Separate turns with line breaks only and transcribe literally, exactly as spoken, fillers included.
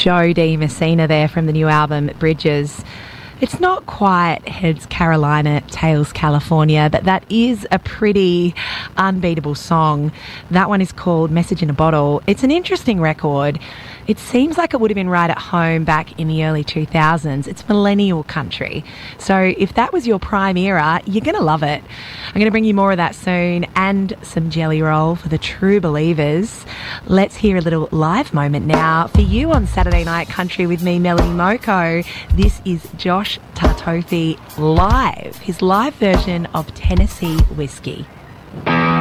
Joe D. Messina there from the new album Bridges. It's not quite Heads Carolina, Tails California, but that is a pretty unbeatable song. That one is called Message in a Bottle. It's an interesting record. It seems like it would have been right at home back in the early two thousands. It's millennial country. So if that was your prime era, you're going to love it. I'm going to bring you more of that soon and some Jelly Roll for the true believers. Let's hear a little live moment now for you on Saturday Night Country with me, Melanie Moko. This is Josh Tartofi live, his live version of Tennessee Whiskey.